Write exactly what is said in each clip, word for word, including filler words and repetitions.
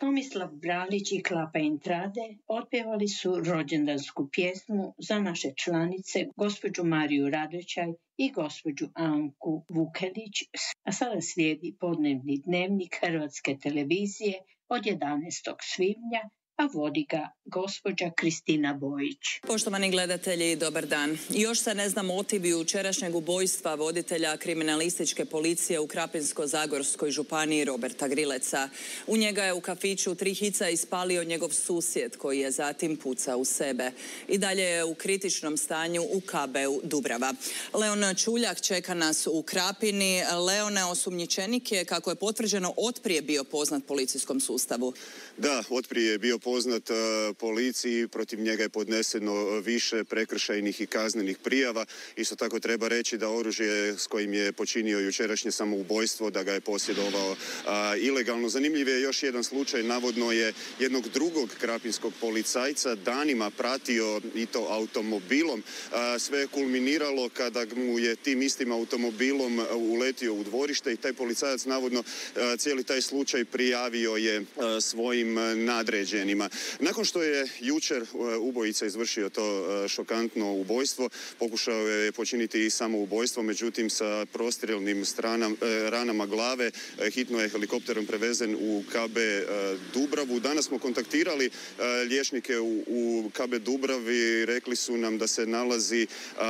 Tomislav Branić i Klapa Intrade otpjevali su rođendansku pjesmu za naše članice, gospođu Mariju Radoćaj i gospođu Anku Vukelić, a sada slijedi podnevni dnevnik Hrvatske televizije od jedanaestog svibnja, a vodi ga gospođa Kristina Bojić. Poštovani gledatelji, dobar dan. Još se ne zna motiv jučerašnjeg ubojstva voditelja kriminalističke policije u Krapinsko-zagorskoj županiji Roberta Grileca. U njega je u kafiću Tri hica ispalio njegov susjed koji je zatim pucao u sebe. I dalje je u kritičnom stanju u K B-u Dubrava. Leon Čuljak čeka nas u Krapini. Leone, osumnjičenik je, kako je potvrđeno, otprije bio poznat policijskom sustavu. Da, otprije je bio poznat uh, policiji, protiv njega je podneseno više prekršajnih i kaznenih prijava. Isto tako treba reći da oružje s kojim je počinio jučerašnje samoubojstvo, da ga je posjedovao uh, ilegalno. Zanimljiv je još jedan slučaj, navodno je jednog drugog krapinskog policajca danima pratio i to automobilom. Uh, sve je kulminiralo kada mu je tim istim automobilom uletio u dvorište i taj policajac navodno uh, cijeli taj slučaj prijavio je uh, svojim nadređenima. Nakon što je jučer ubojica izvršio to šokantno ubojstvo, pokušao je počiniti i samoubojstvo, međutim sa prostrijelnim stranam, ranama glave hitno je helikopterom prevezen u K B Dubravu. Danas smo kontaktirali liječnike u, u K B Dubravi, rekli su nam da se nalazi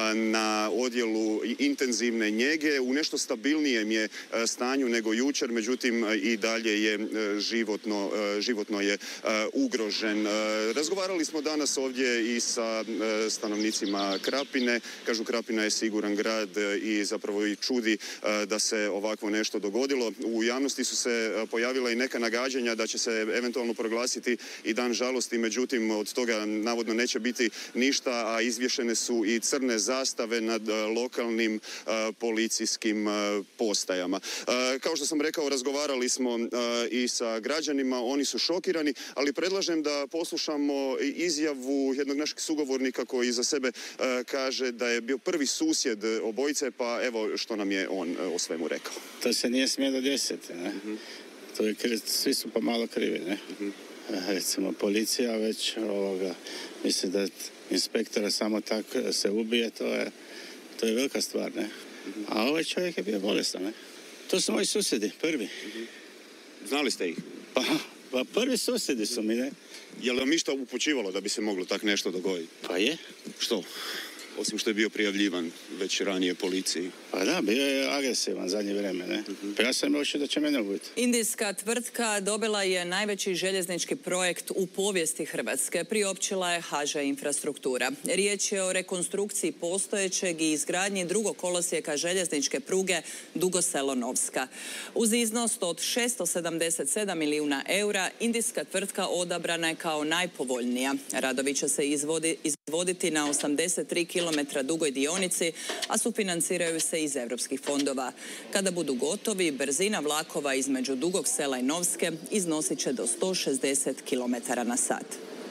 na odjelu intenzivne njege, u nešto stabilnijem je stanju nego jučer, međutim i dalje je životno, životno je ugrožen. Razgovarali smo danas ovdje i sa stanovnicima Krapine. Kažu, Krapina je siguran grad i zapravo i čudi da se ovakvo nešto dogodilo. U javnosti su se pojavila i neka nagađanja da će se eventualno proglasiti i dan žalosti, međutim od toga navodno neće biti ništa, a izvješene su i crne zastave nad lokalnim policijskim postajama. Kao što sam rekao, razgovarali smo i sa građanima, oni su šokirani, ali predlažem da poslušamo izjavu jednog našeg sugovornika koji za sebe uh, kaže da je bio prvi susjed obojice, pa evo što nam je on uh, o svemu rekao. To se nije smjelo desiti, ne? Uh-huh. To je, svi su pomalo krivi, ne? Uh-huh. Recimo, policija već ovoga, misli da inspektora samo tako se ubije, to je, to je velika stvar, ne? Uh-huh. A ovaj čovjek je bio bolestan, ne? To su moji susjedi, prvi. Uh-huh. Znali ste ih? Pa, pa prvi susjedi su mi, ne? Je li vam išta upućivalo da bi se moglo tak nešto dogoditi? Pa je. Što? Osim što je bio prijavljivan već ranije policiji. Pa da, bio je agresivan zadnje vrijeme, ne? Uh-huh. Pa ja sam očio da će mene ubiti. Indijska tvrtka dobila je najveći željeznički projekt u povijesti Hrvatske. Priopćila je H Ž Infrastruktura. Riječ je o rekonstrukciji postojećeg i izgradnji drugog kolosijeka željezničke pruge Dugo Selo-Novska. Uz iznos od šesto sedamdeset sedam milijuna eura, indijska tvrtka odabrana je kao najpovoljnija. Radovi će se izvodi, izvoditi na osamdeset tri kilometra dugoj dionici, a sufinanciraju se iz europskih fondova. Kada budu gotovi, brzina vlakova između Dugog Sela i Novske iznosit će do sto šezdeset kilometara na sat.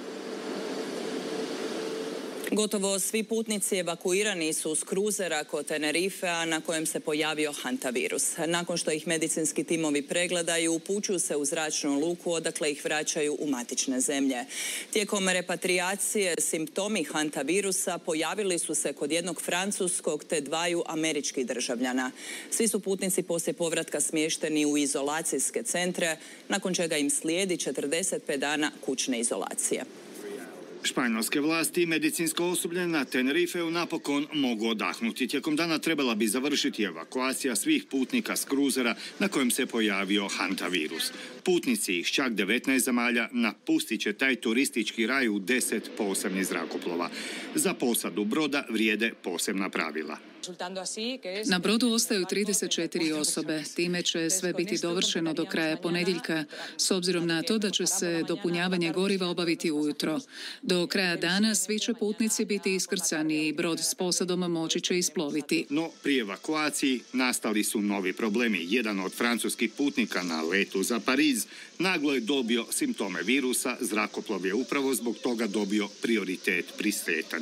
Gotovo svi putnici evakuirani su s kruzera kod Tenerifea na kojem se pojavio hantavirus. Nakon što ih medicinski timovi pregledaju, upućuju se u zračnu luku, odakle ih vraćaju u matične zemlje. Tijekom repatriacije simptomi hantavirusa pojavili su se kod jednog francuskog te dvaju američkih državljana. Svi su putnici poslije povratka smješteni u izolacijske centre, nakon čega im slijedi četrdeset pet dana kućne izolacije. Španjolske vlasti i medicinsko osoblje na Tenerifeu napokon mogu odahnuti. Tijekom dana trebala bi završiti evakuacija svih putnika s kruzera na kojem se pojavio hantavirus. Putnici iz čak devetnaest zemalja napustit će taj turistički raj u deset posebnih zrakoplova. Za posadu broda vrijede posebna pravila. Na brodu ostaju trideset četiri osobe. Time će sve biti dovršeno do kraja ponedjeljka, s obzirom na to da će se dopunjavanje goriva obaviti ujutro. Do kraja dana svi će putnici biti iskrcani i brod s posadom moći će isploviti. No, pri evakuaciji nastali su novi problemi. Jedan od francuskih putnika na letu za Pariz naglo je dobio simptome virusa. Zrakoplov je upravo zbog toga dobio prioritet pri slijetanju.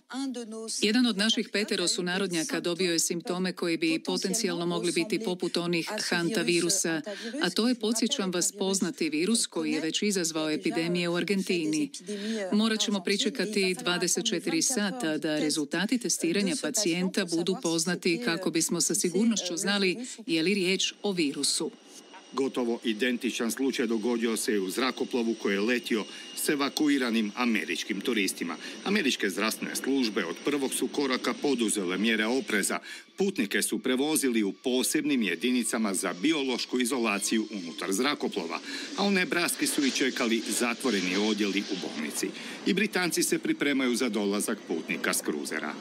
Jedan od naših petero sunarodnjaka dobio je simptome koji bi potencijalno mogli biti poput onih hantavirusa, a to je, podsjećam vas, poznati virus koji je već izazvao epidemije u Argentini. Morat ćemo pričekati dvadeset četiri sata da rezultati testiranja pacijenta budu poznati kako bismo sa sigurnošću znali je li riječ o virusu. Gotovo identičan slučaj dogodio se u zrakoplovu koji je letio s evakuiranim američkim turistima. Američke zdravstvene službe od prvog su koraka poduzele mjere opreza. Putnike su prevozili u posebnim jedinicama za biološku izolaciju unutar zrakoplova, a u Nebraski su i čekali zatvoreni odjeli u bolnici. I Britanci se pripremaju za dolazak putnika s kruzera.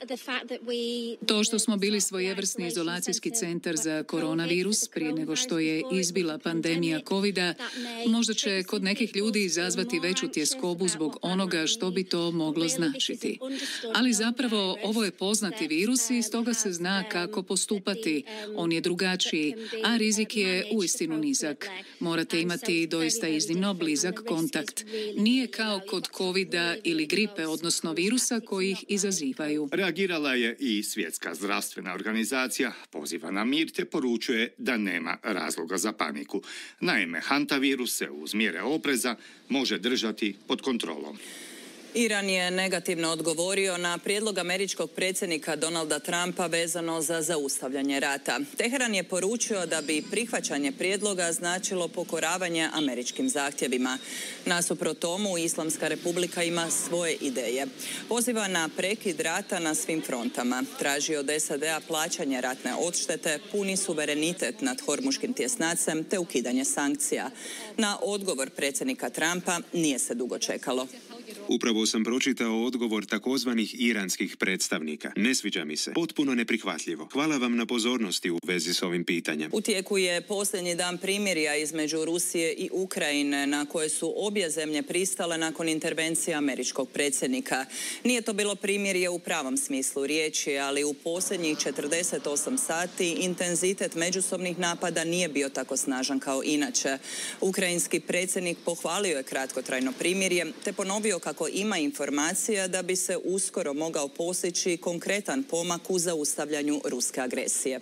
To što smo bili svojevrsni izolacijski centar za koronavirus prije nego što je izbila pandemija kovida, možda će kod nekih ljudi izazvati veću tjeskobu zbog onoga što bi to moglo značiti. Ali zapravo ovo je poznati virus i stoga se zna kako postupati. On je drugačiji, a rizik je uistinu nizak. Morate imati doista iznimno blizak kontakt. Nije kao kod kovida ili gripe, odnosno virusa koji ih izazivaju. Reagirala je i Svjetska zdravstvena organizacija, poziva na mir te poručuje da nema razloga za paniku. Naime, hantavirus se uz mjere opreza može držati pod kontrolom. Iran je negativno odgovorio na prijedlog američkog predsjednika Donalda Trumpa vezano za zaustavljanje rata. Teheran je poručio da bi prihvaćanje prijedloga značilo pokoravanje američkim zahtjevima. Nasuprot tomu, Islamska republika ima svoje ideje. Poziva na prekid rata na svim frontama. Traži od S A D-a plaćanje ratne odštete, puni suverenitet nad Hormuškim tjesnacem te ukidanje sankcija. Na odgovor predsjednika Trumpa nije se dugo čekalo. Upravo sam pročitao odgovor takozvanih iranskih predstavnika. Ne sviđa mi se. Potpuno neprihvatljivo. Hvala vam na pozornosti u vezi s ovim pitanjem. U tijeku je posljednji dan primirja između Rusije i Ukrajine na koje su obje zemlje pristale nakon intervencije američkog predsjednika. Nije to bilo primirje u pravom smislu riječi, ali u posljednjih četrdeset osam sati intenzitet međusobnih napada nije bio tako snažan kao inače. Ukrajinski predsjednik pohvalio je kratkotrajno primirje te ponovio kako ima informacija da bi se uskoro mogao postići konkretan pomak u zaustavljanju ruske agresije.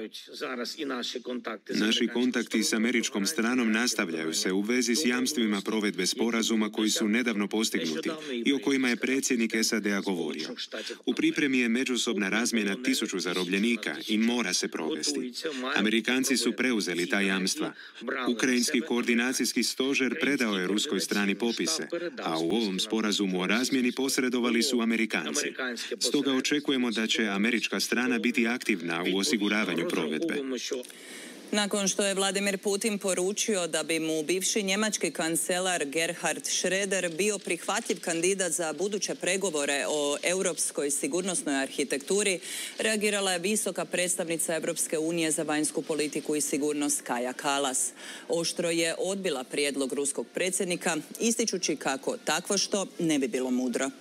Naši kontakti s američkom stranom nastavljaju se u vezi s jamstvima provedbe sporazuma koji su nedavno postignuti i o kojima je predsjednik S A D-a govorio. U pripremi je međusobna razmjena tisuću zarobljenika i mora se provesti. Amerikanci su preuzeli ta jamstva. Ukrajinski koordinacijski stožer predao je ruskoj strani popise, a u ovom sporazumu o razmjeni posredovali su Amerikanci. Stoga očekujemo da će američka strana biti aktivna u osiguravanju provedbe. Nakon što je Vladimir Putin poručio da bi mu bivši njemački kancelar Gerhard Schröder bio prihvatljiv kandidat za buduće pregovore o europskoj sigurnosnoj arhitekturi, reagirala je visoka predstavnica Europske unije za vanjsku politiku i sigurnost Kaja Kallas. Oštro je odbila prijedlog ruskog predsjednika, ističući kako takvo što ne bi bilo mudro.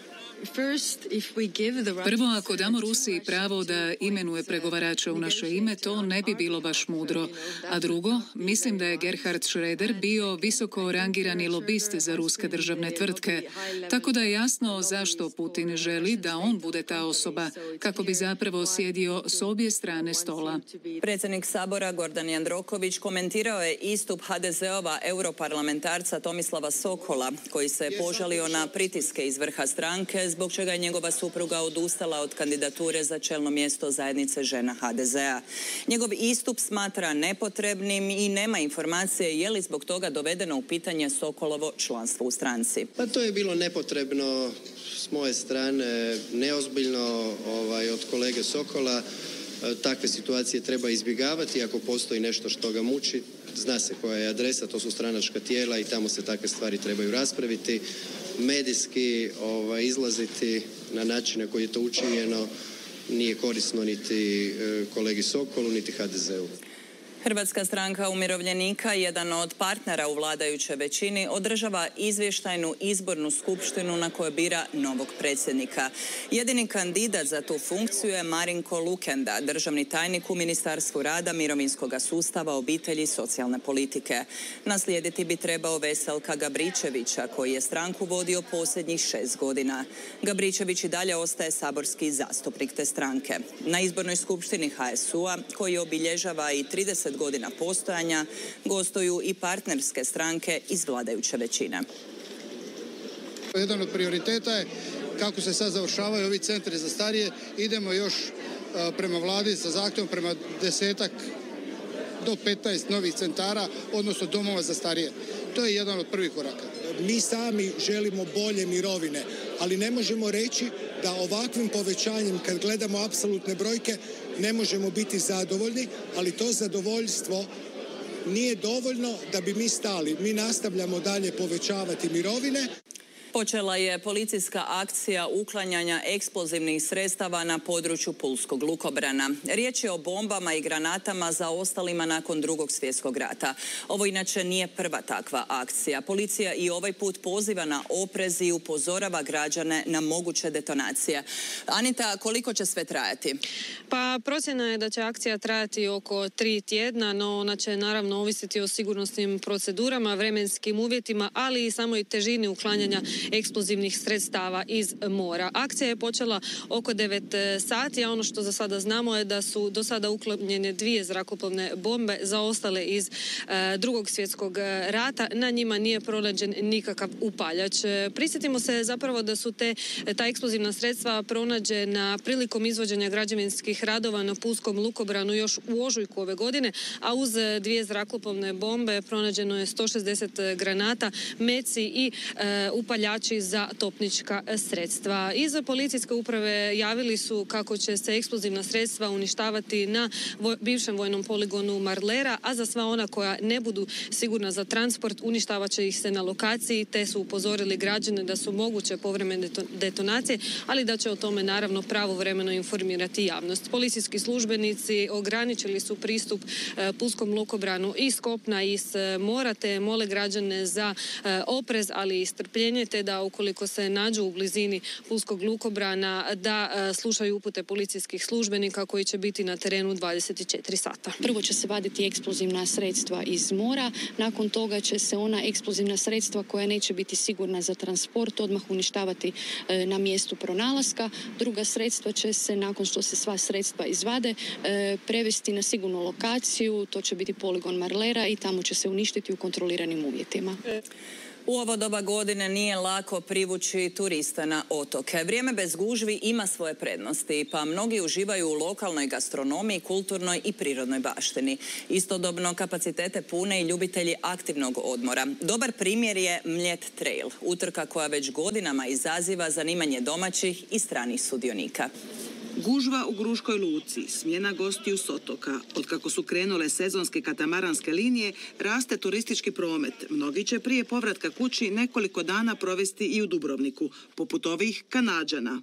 Prvo, ako damo Rusiji pravo da imenuje pregovarača u naše ime, to ne bi bilo baš mudro. A drugo, mislim da je Gerhard Schröder bio visoko rangirani lobist za ruske državne tvrtke. Tako da je jasno zašto Putin želi da on bude ta osoba, kako bi zapravo sjedio s obje strane stola. Predsjednik Sabora Gordan Jandroković komentirao je istup H D Z-ova europarlamentarca Tomislava Sokola, koji se požalio na pritiske iz vrha stranke, zbog čega je njegova supruga odustala od kandidature za čelno mjesto zajednice žena H D Z-a. Njegov istup smatra nepotrebnim i nema informacije je li zbog toga dovedeno u pitanje Sokolovo članstvo u stranci. Pa to je bilo nepotrebno s moje strane, neozbiljno ovaj, od kolege Sokola. Takve situacije treba izbjegavati ako postoji nešto što ga muči. Zna se koja je adresa, to su stranačka tijela i tamo se takve stvari trebaju raspraviti. Medijski ovaj, izlaziti na načine koji je to učinjeno nije korisno niti kolegi Sokolu, niti H D Z-u. Hrvatska stranka umirovljenika, jedan od partnera u vladajućoj većini, održava izvještajnu izbornu skupštinu na kojoj bira novog predsjednika. Jedini kandidat za tu funkciju je Marinko Lukenda, državni tajnik u Ministarstvu rada, mirovinskog sustava, obitelji i socijalne politike. Naslijediti bi trebao Veselka Gabričevića, koji je stranku vodio posljednjih šest godina. Gabričević i dalje ostaje saborski zastupnik te stranke. Na izbornoj skupštini ha es u a, koji obilježava i trideset godina postojanja, gostuju i partnerske stranke iz vladajuće većine. Jedan od prioriteta je kako se sad završavaju ovi centri za starije. Idemo još prema vladi sa zahtjevom prema desetak do petnaest novih centara, odnosno domova za starije. To je jedan od prvih koraka. Mi sami želimo bolje mirovine, ali ne možemo reći da ovakvim povećanjem, kad gledamo apsolutne brojke, ne možemo biti zadovoljni, ali to zadovoljstvo nije dovoljno da bi mi stali. Mi nastavljamo dalje povećavati mirovine. Počela je policijska akcija uklanjanja eksplozivnih sredstava na području pulskog lukobrana. Riječ je o bombama i granatama zaostalima nakon Drugog svjetskog rata. Ovo inače nije prva takva akcija. Policija i ovaj put poziva na oprez i upozorava građane na moguće detonacije. Anita, koliko će sve trajati? Pa procjena je da će akcija trajati oko tri tjedna, no ona će naravno ovisiti o sigurnosnim procedurama, vremenskim uvjetima, ali i samoj težini uklanjanja eksplozivnih sredstava iz mora. Akcija je počela oko devet sati, a ono što za sada znamo je da su do sada uklonjene dvije zrakoplovne bombe zaostale iz e, Drugog svjetskog rata. Na njima nije pronađen nikakav upaljač. Prisjetimo se zapravo da su te, ta eksplozivna sredstva pronađena prilikom izvođenja građevinskih radova na pulskom lukobranu još u ožujku ove godine, a uz dvije zrakoplovne bombe pronađeno je sto šezdeset granata, meci i e, upaljači za topnička sredstva. Iz policijske uprave javili su kako će se eksplozivna sredstva uništavati na voj, bivšem vojnom poligonu Marlera, a za sva ona koja ne budu sigurna za transport uništavat će ih se na lokaciji, te su upozorili građane da su moguće povremene detonacije, ali da će o tome naravno pravovremeno informirati javnost. Policijski službenici ograničili su pristup e, pulskom lukobranu iz kopna i iz mora, te mole građane za e, oprez, ali i strpljenje, te da ukoliko se nađu u blizini pulskog lukobrana da e, slušaju upute policijskih službenika koji će biti na terenu dvadeset četiri sata. Prvo će se vaditi eksplozivna sredstva iz mora, nakon toga će se ona eksplozivna sredstva koja neće biti sigurna za transport odmah uništavati e, na mjestu pronalaska. Druga sredstva će se, nakon što se sva sredstva izvade, e, prevesti na sigurnu lokaciju, to će biti poligon Marlera i tamo će se uništiti u kontroliranim uvjetima. U ovo doba godine nije lako privući turista na otoke. Vrijeme bez gužvi ima svoje prednosti, pa mnogi uživaju u lokalnoj gastronomiji, kulturnoj i prirodnoj baštini. Istodobno kapacitete pune i ljubitelji aktivnog odmora. Dobar primjer je Mljet Trail, utrka koja već godinama izaziva zanimanje domaćih i stranih sudionika. Gužva u Gruškoj luci, smjena gostiju s otoka. Otkako su krenule sezonske katamaranske linije, raste turistički promet. Mnogi će prije povratka kući nekoliko dana provesti i u Dubrovniku, poput ovih Kanađana.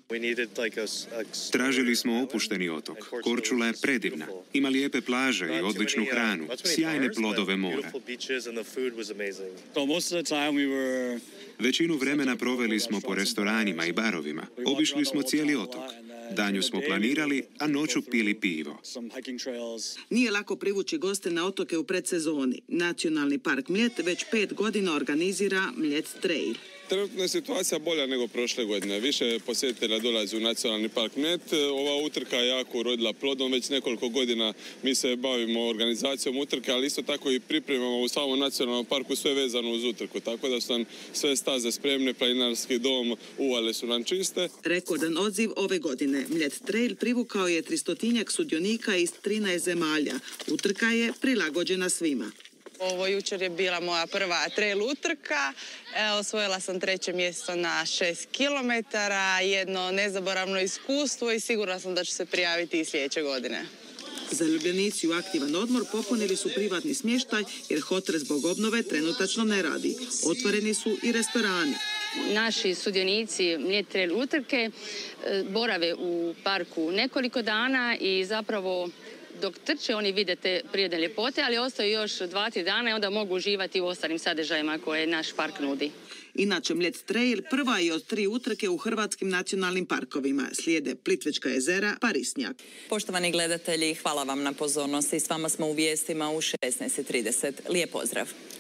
Tražili smo opušteni otok. Korčula je predivna. Ima lijepe plaže i odličnu hranu, sjajne plodove mora. Većinu vremena proveli smo po restoranima i barovima. Obišli smo cijeli otok. Danju smo planirali, a noću pili pivo. Nije lako privući goste na otoke u predsezoni. Nacionalni park Mljet već pet godina organizira Mljet Trail. Trenutno je situacija bolja nego prošle godine. Više posjetitelja dolazi u Nacionalni park Mljet. Ova utrka je jako urodila plodom. Već nekoliko godina mi se bavimo organizacijom utrke, ali isto tako i pripremamo u samom Nacionalnom parku sve vezano uz utrku. Tako da su nam sve staze spremne, planinarski dom, uvale su nam čiste. Rekordan odziv ove godine. Mljet Trail privukao je tristotinjak sudionika iz trinaest zemalja. Utrka je prilagođena svima. Ovo jučer je bila moja prva trail utrka. E, osvojila sam treće mjesto na šest kilometara, jedno nezaboravno iskustvo i sigurna sam da ću se prijaviti i sljedeće godine. Zaljubljenici u aktivan odmor popunili su privatni smještaj jer hotel zbog obnove trenutačno ne radi. Otvoreni su i restorani. Naši sudionici Mljet Trail utrke borave u parku nekoliko dana i zapravo dok trče oni vide te prirodne ljepote, ali ostaju još dva, tri dana i onda mogu uživati u ostalim sadržajima koje naš park nudi. Inače, Mljet Trail prva je od tri utrke u hrvatskim nacionalnim parkovima. Slijede Plitvečka jezera, Parisnjak. Poštovani gledatelji, hvala vam na pozornosti. S vama smo u vijestima u šesnaest i trideset. Lijep pozdrav.